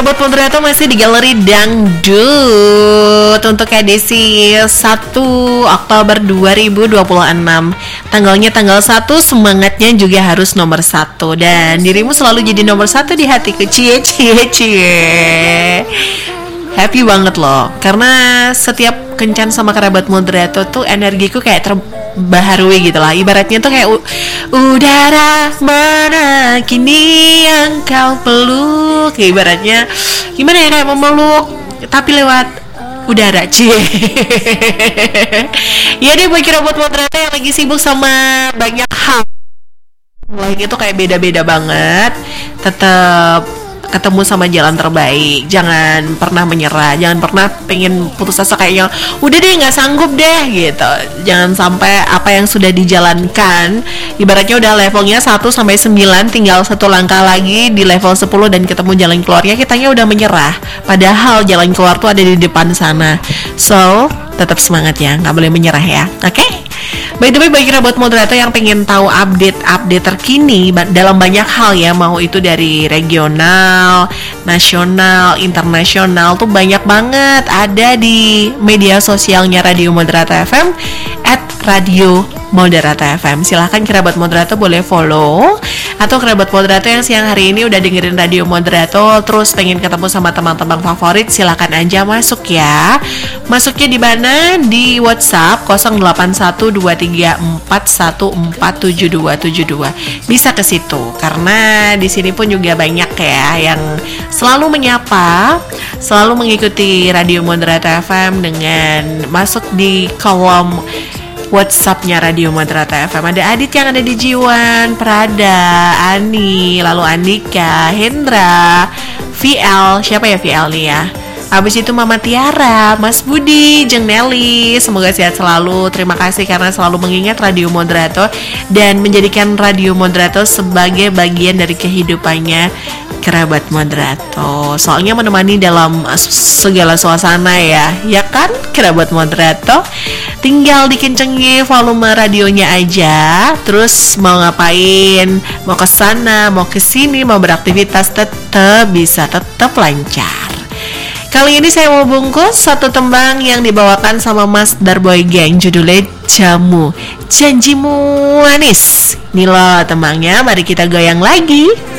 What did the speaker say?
Kerabat Moderator masih di Galeri Dangdut untuk edisi 1 Oktober 2026. Tanggalnya tanggal 1, semangatnya juga harus nomor 1. Dan dirimu selalu jadi nomor 1 di hatiku. Cie. Happy banget loh, karena setiap kencan sama Kerabat Moderator tuh energiku kayak terbaharui gitu lah. Ibaratnya tuh kayak udara mana kini yang kau peluk. Kayak ibaratnya gimana ya, kayak memeluk tapi lewat udara. Cie. Ya deh, buat Kerabat Moderator yang lagi sibuk sama banyak hal lainnya tuh kayak beda-beda banget, tetap ketemu sama jalan terbaik. Jangan pernah menyerah, jangan pernah pengen putus asa kayaknya udah deh nggak sanggup deh gitu. Jangan sampai apa yang sudah dijalankan, ibaratnya udah levelnya 1-9, tinggal satu langkah lagi di level 10 dan ketemu jalan keluarnya, kitanya udah menyerah, padahal jalan keluar tuh ada di depan sana. So tetap semangat ya, nggak boleh menyerah ya. Oke? By the way, bagi Kerabat Moderator yang pengen tahu update terkini dalam banyak hal ya, mau itu dari regional, nasional, internasional, tuh banyak banget ada di media sosialnya Radio Moderator FM @Radio Moderator FM. Silahkan Kerabat Moderator boleh follow, atau Kerabat Moderator yang siang hari ini udah dengerin Radio Moderator terus pengen ketemu sama teman-teman favorit, silahkan aja masuk ya. Masuknya di mana? Di WhatsApp 081234147272. Bisa ke situ, karena di sini pun juga banyak ya yang selalu menyapa, selalu mengikuti Radio Moderator FM dengan masuk di kolom WhatsApp-nya Radio Moderator FM. Ada Adit yang ada di Jiwan, Prada, Ani, lalu Andika, Hendra, VL, siapa ya VL nih ya? Habis itu Mama Tiara, Mas Budi, Jeng Nelly. Semoga sehat selalu. Terima kasih karena selalu mengingat Radio Moderator dan menjadikan Radio Moderator sebagai bagian dari kehidupannya Kerabat Moderator. Soalnya menemani dalam segala suasana ya kan Kerabat Moderator? Tinggal dikencengi volume radionya aja, terus mau ngapain, mau ke sana, mau ke sini, mau beraktivitas tetap bisa, tetap lancar. Kali ini saya mau bungkus satu tembang yang dibawakan sama Mas Darboy Gang, judulnya Jamu, Janjimu Manis. Nih loh tembangnya, mari kita goyang lagi.